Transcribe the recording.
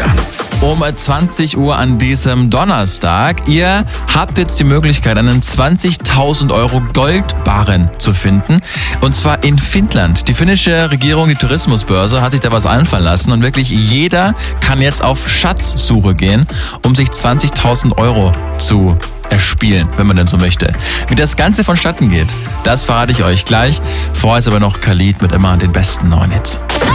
Florian. Um 20 Uhr an diesem Donnerstag. Ihr habt jetzt die Möglichkeit, einen 20.000 Euro Goldbarren zu finden. Und zwar in Finnland. Die finnische Regierung, die Tourismusbörse, hat sich da was einfallen lassen. Und wirklich jeder kann jetzt auf Schatzsuche gehen, um sich 20.000 Euro zu erspielen, wenn man denn so möchte. Wie das Ganze vonstatten geht, das verrate ich euch gleich. Vorher ist aber noch Khalid mit immer den besten neuen Hits.